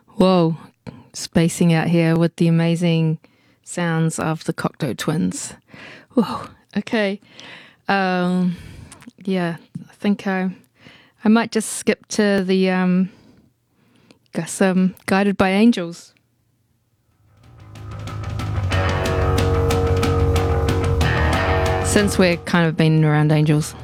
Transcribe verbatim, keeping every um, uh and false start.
Whoa, spacing out here with the amazing sounds of the Cocteau Twins. Whoa, okay. Um, yeah, I think I, I might just skip to the um, guess um, Guided by Angels. Since we're kind of been around angels.